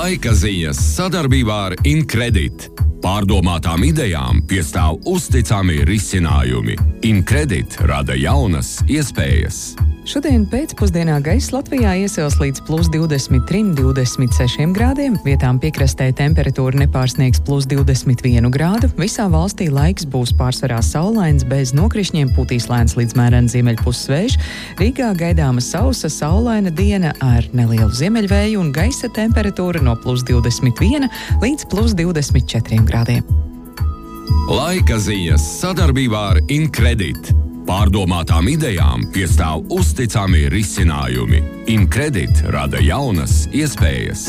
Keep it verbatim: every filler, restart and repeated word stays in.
Laika ziņas sadarbībā ar Incredit. Pārdomātām idejām piestāv uzticami risinājumi. Incredit rada jaunas iespējas. Šodien pēcpusdienā gaiss Latvijā iesils līdz plus divdesmit trim līdz divdesmit sešiem grādiem. Vietām piekrastē temperatūra nepārsniegs plus divdesmit vienu grādu. Visā valstī laiks būs pārsvarā saulains, bez nokrišņiem, pūtīs lēns līdz mērens ziemeļpuses vējš. Rīgā gaidāma sausa, saulaina diena ar nelielu ziemeļvēju un gaisa temperatūra no plus divdesmit viena līdz plus divdesmit četriem grādiem. Laika ziņas sadarbībā ar Incredit. Pārdomātām idejām piestāv uzticami risinājumi. Incredit rada jaunas iespējas.